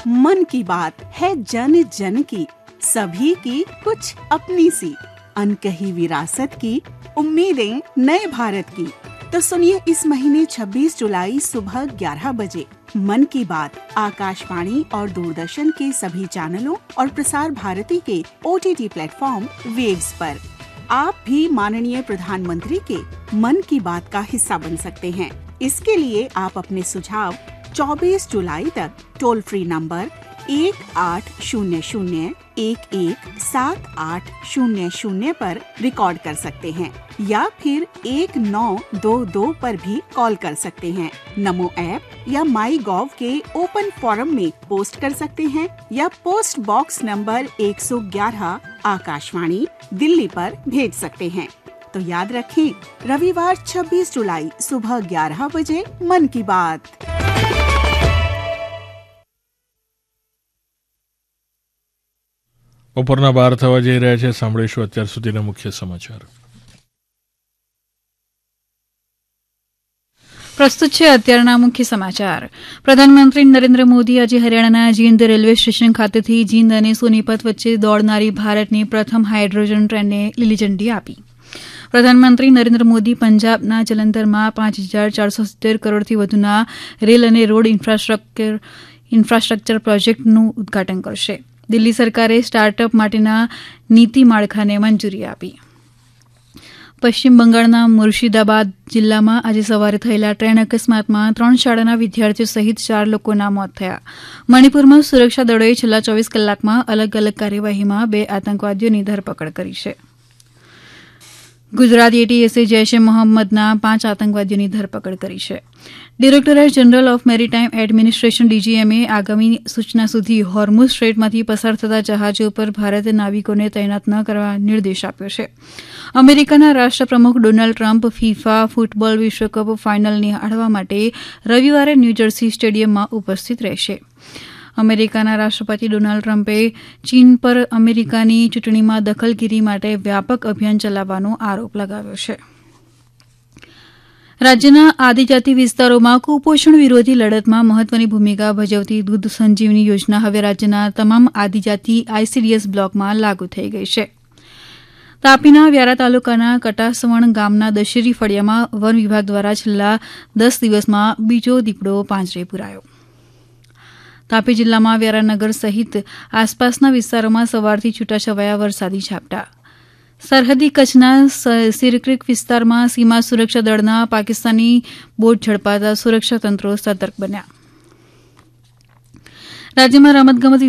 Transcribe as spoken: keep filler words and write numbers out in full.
मन की बात है जन जन की, सभी की कुछ अपनी सी, अनकही विरासत की, उम्मीदें नए भारत की। तो सुनिए इस महीने छब्बीस जुलाई सुबह ग्यारह बजे मन की बात आकाशवाणी और दूरदर्शन के सभी चैनलों और प्रसार भारती के ओटीटी प्लेटफॉर्म वेव्स पर। आप भी माननीय प्रधानमंत्री के मन की बात का हिस्सा बन सकते हैं। इसके लिए आप अपने सुझाव चौबीस जुलाई तक टोल फ्री नंबर एक आठ शून्य शून्य एक एक सात आठ शून्य शून्य पर रिकॉर्ड कर सकते हैं या फिर एक नौ दो दो पर भी कॉल कर सकते हैं। नमो ऐप या माई गॉव के ओपन फोरम में पोस्ट कर सकते हैं या पोस्ट बॉक्स नंबर एक सौ ग्यारह आकाशवाणी दिल्ली पर भेज सकते हैं। तो याद रखें, रविवार छब्बीस जुलाई सुबह ग्यारह बजे मन की बात। બપોરના બાર થવા જઈ રહ્યા છે. સાંભળીશું અત્યાર સુધીના મુખ્ય સમાચાર. પ્રસ્તુત છે અત્યારના મુખ્ય સમાચાર. પ્રધાનમંત્રી નરેન્દ્ર મોદી આજે હરિયાણાના જીંદ રેલવે સ્ટેશન ખાતેથી જીંદ અને સોનીપત વચ્ચે દોડનારી ભારતની પ્રથમ હાઇડ્રોજન ટ્રેનને લીલી ઝંડી આપી. પ્રધાનમંત્રી નરેન્દ્ર મોદી પંજાબના જલંધરમાં પાંચ હજાર ચારસો સિત્તેર કરોડથી વધુના રેલ અને રોડ ઇન્ફ્રાસ્ટ્રક્ચર ઇન્ફ્રાસ્ટ્રક્ચર પ્રોજેક્ટનું ઉદઘાટન કરશે. દિલ્હી સરકારે સ્ટાર્ટઅપ માટેના નીતિ માળખાને મંજૂરી આપી. પશ્ચિમ બંગાળના મુર્શિદાબાદ જિલ્લામાં આજે સવારે થયેલા ટ્રેન અકસ્માતમાં ત્રણ શાળાના વિદ્યાર્થીઓ સહિત ચાર લોકોના મોત થયા. મણિપુરમાં સુરક્ષા દળોએ છેલ્લા ચોવીસ કલાકમાં અલગ અલગ કાર્યવાહીમાં બે આતંકવાદીઓની ધરપકડ કરી છે. ગુજરાત એટીએસે જૈશ એ મોહમ્મદના પાંચ આતંકવાદીઓની ધરપકડ કરી છે. Directorate general of maritime administration ડીજીએમએ આગામી સૂચના સુધી હોર્મુઝ સ્ટ્રેટમાંથી પસાર થતા જહાજો પર ભારતીય નાવિકોને તૈનાત ન કરવા નિર્દેશ આપ્યો છે. અમેરિકાના રાષ્ટ્રપ્રમુખ ડોનાલ્ડ ટ્રમ્પ ફીફા ફૂટબોલ વિશ્વકપ ફાઇનલ નિહાળવા માટે રવિવારે ન્યૂજર્સી સ્ટેડિયમમાં ઉપસ્થિત રહેશે. અમેરિકાના રાષ્ટ્રપતિ ડોનાલ્ડ ટ્રમ્પે ચીન પર અમેરિકાની ચૂંટણીમાં દખલગીરી માટે વ્યાપક અભિયાન ચલાવવાનો આરોપ લગાવ્યો છે. રાજ્યના આદિજાતિ વિસ્તારોમાં કુપોષણ વિરોધી લડતમાં મહત્વની ભૂમિકા ભજવતી દૂધ સંજીવની યોજના હવે રાજ્યના તમામ આદિજાતિ આઈસીડીએસ બ્લોકમાં લાગુ થઈ ગઈ છે. તાપીના વ્યારા તાલુકાના કટાસવણ ગામના દશેરી ફળિયામાં વન વિભાગ દ્વારા છેલ્લા દસ દિવસમાં બીજો દીપડો પાંજરે પુરાયો. તાપી જિલ્લામાં વ્યારાનગર સહિત આસપાસના વિસ્તારોમાં સવારથી છૂટાછવાયા વરસાદી ઝાપટા. સરહદી કચ્છના સિરક્રીક વિસ્તારમાં સીમા સુરક્ષા દળના પાકિસ્તાની બોટ ઝડપાતા સુરક્ષા તંત્રો સતર્ક બન્યા. રાજ્યમાં રમતગમત